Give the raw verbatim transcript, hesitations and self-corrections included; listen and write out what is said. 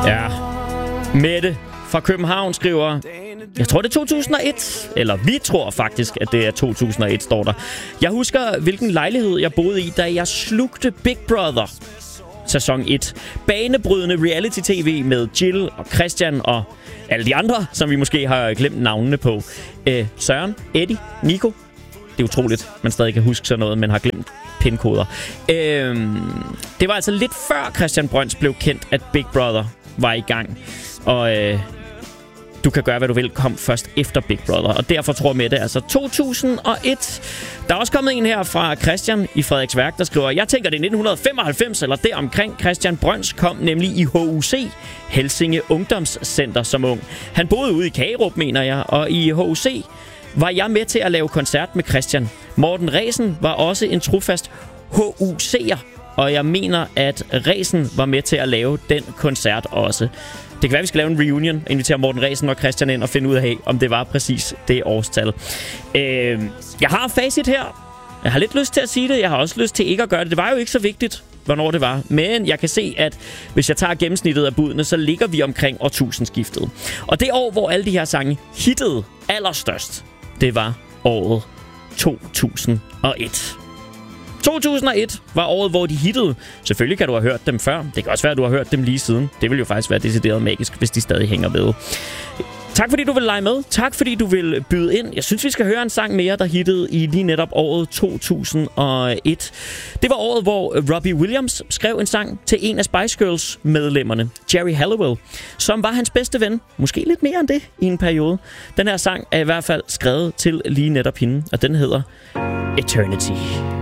Ja, Mette fra København skriver, jeg tror det er to tusind og et, eller vi tror faktisk, at det er to tusind og et, står der. Jeg husker, hvilken lejlighed jeg boede i, da jeg slugte Big Brother sæson et. Banebrydende reality-tv med Jill og Christian og alle de andre, som vi måske har glemt navnene på. Øh, Søren, Eddie, Nico. Det er utroligt, man stadig kan huske sådan noget, men har glemt pindkoder. Øh, det var altså lidt før Christian Brøns blev kendt, at Big Brother var i gang. Og øh, Du kan gøre, hvad du vil, kom først efter Big Brother. Og derfor tror jeg med det, altså to tusind og et. Der er også kommet en her fra Christian i Frederiksværk, der skriver, jeg tænker, det er nitten femoghalvfems eller deromkring. Christian Brøns kom nemlig i H U C, Helsinge Ungdomscenter, som ung. Han boede ude i Kagerup, mener jeg, og i H U C var jeg med til at lave koncert med Christian. Morten Resen var også en trofast H U C'er, og jeg mener, at Resen var med til at lave den koncert også. Det kan være, vi skal lave en reunion, invitere Morten Resen og Christian ind og finde ud af, om det var præcis det årstal. Øh, jeg har facit her. Jeg har lidt lyst til at sige det. Jeg har også lyst til ikke at gøre det. Det var jo ikke så vigtigt, hvornår det var. Men jeg kan se, at hvis jeg tager gennemsnittet af budene, så ligger vi omkring årtusindskiftet. Og det år, hvor alle de her sange hittede allerstørst, det var året to tusind og et. to tusind og et var året, hvor de hittede. Selvfølgelig kan du have hørt dem før. Det kan også være, at du har hørt dem lige siden. Det vil jo faktisk være decideret magisk, hvis de stadig hænger ved. Tak fordi du vil lege med. Tak fordi du vil byde ind. Jeg synes, vi skal høre en sang mere, der hittede i lige netop året to tusind og et. Det var året, hvor Robbie Williams skrev en sang til en af Spice Girls medlemmerne, Jerry Halliwell, som var hans bedste ven. Måske lidt mere end det i en periode. Den her sang er i hvert fald skrevet til lige netop hende, og den hedder Eternity.